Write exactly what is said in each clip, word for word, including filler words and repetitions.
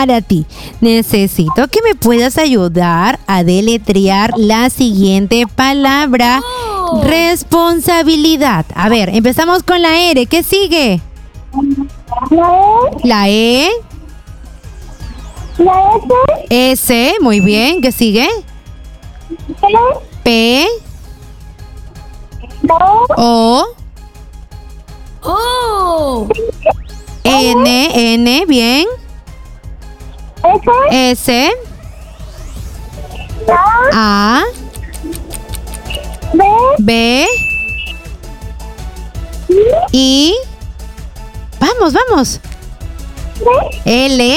para ti. Necesito que me puedas ayudar a deletrear la siguiente palabra. Oh. Responsabilidad. A ver, empezamos con la R. ¿Qué sigue? La E. La E. La S. S. Muy bien. ¿Qué sigue? P. O. Oh. N. N. Bien. S. S. A. B. B. I. Vamos, vamos. L.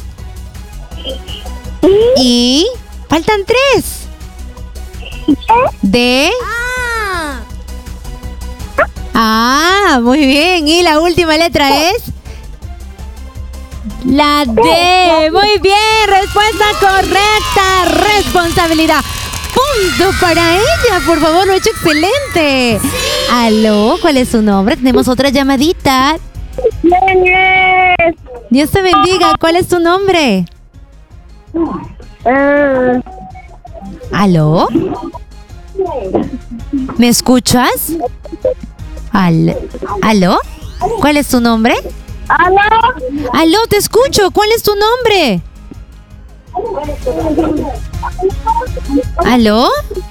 I. Faltan tres. D. Ah. Ah, muy bien. Y la última letra es la D. Muy bien. Respuesta correcta. Responsabilidad. Punto para ella. Por favor, lo ha hecho excelente. Sí. Aló, ¿cuál es su nombre? Tenemos otra llamadita. Dios te bendiga. ¿Cuál es tu nombre? Uh, ¿Aló? ¿Me escuchas? Al- ¿Aló? ¿Cuál es tu nombre? ¿Aló? Aló, te escucho. ¿Cuál es tu nombre? ¿Aló?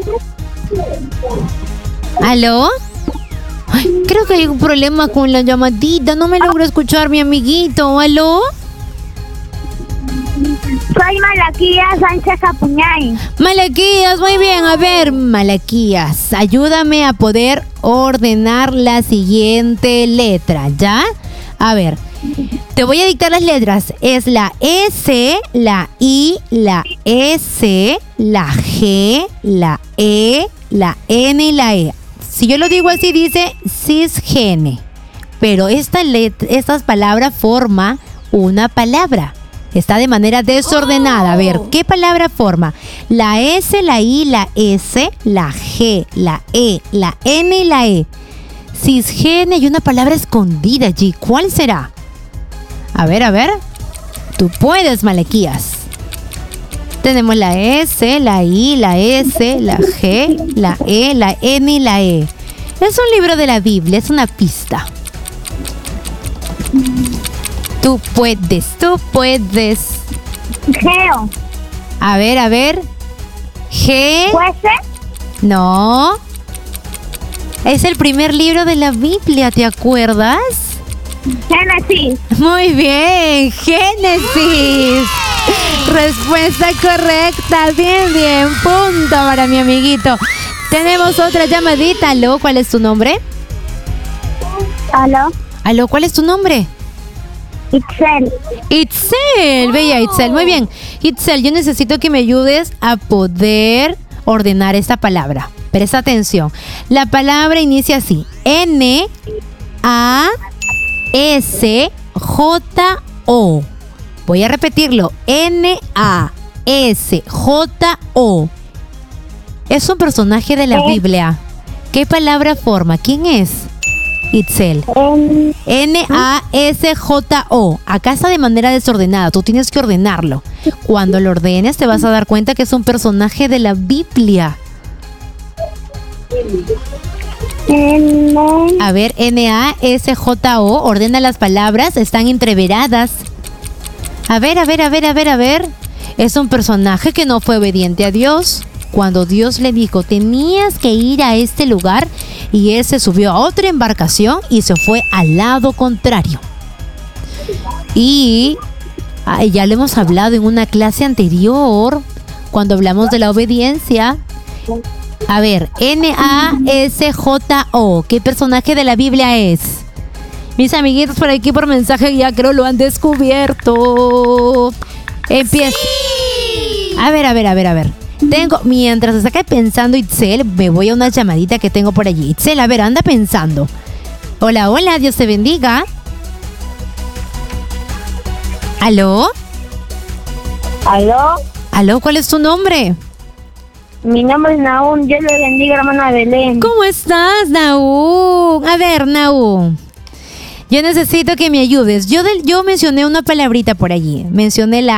¿Aló? Ay, creo que hay un problema con la llamadita. No me logro escuchar, mi amiguito. ¿Aló? Soy Malaquía Sánchez Capuñay. Malaquías, muy bien. A ver, Malaquías, ayúdame a poder ordenar la siguiente letra, ¿ya? A ver, te voy a dictar las letras. Es la S, la I, la S, la G, la E, la N y la E. Si yo lo digo así, dice cisgene. Pero esta let- estas palabras forma una palabra. Está de manera desordenada. A ver, ¿qué palabra forma? La S, la I, la S, la G, la E, la N y la E. Cisgene y una palabra escondida allí. ¿Cuál será? A ver, a ver. Tú puedes, Malaquías. Tenemos la S, la I, la S, la G, la E, la N y la E. Es un libro de la Biblia, es una pista. Tú puedes, tú puedes. Geo. A ver, a ver. G. Juece. No. Es el primer libro de la Biblia, ¿te acuerdas? Génesis. Muy bien, Génesis. Respuesta correcta. Bien, bien. Punto para mi amiguito. Tenemos otra llamadita. Aló, ¿cuál es tu nombre? ¿Aló? Aló, ¿cuál es tu nombre? Itzel. Itzel, bella Itzel. Muy bien. Itzel, yo necesito que me ayudes a poder ordenar esta palabra. Presta atención. La palabra inicia así. N, A, S, J, O. Voy a repetirlo. N, A, S, J, O. Es un personaje de la Biblia. ¿Qué palabra forma? ¿Quién es? Itzel. En, N A S J O. Acá está de manera desordenada. Tú tienes que ordenarlo. Cuando lo ordenes te vas a dar cuenta que es un personaje de la Biblia. en, A ver, N A S J O. Ordena las palabras. Están entreveradas. A ver, a ver, a ver, a ver, a ver. Es un personaje que no fue obediente a Dios. Cuando Dios le dijo, tenías que ir a este lugar, y él se subió a otra embarcación y se fue al lado contrario. Y ah, ya lo hemos hablado en una clase anterior, cuando hablamos de la obediencia. A ver, N A S J O. ¿Qué personaje de la Biblia es? Mis amiguitos por aquí por mensaje ya creo lo han descubierto. Empieza. Sí. A ver, a ver, a ver, a ver. Tengo, mientras está acá pensando Itzel, me voy a una llamadita que tengo por allí. Itzel, a ver, anda pensando. Hola, hola, Dios te bendiga. ¿Aló? ¿Aló? ¿Aló? ¿Cuál es tu nombre? Mi nombre es Naún. Dios le bendiga, hermana Belén. ¿Cómo estás, Naú? A ver, Naú. Yo necesito que me ayudes. Yo, del, yo mencioné una palabrita por allí. Mencioné la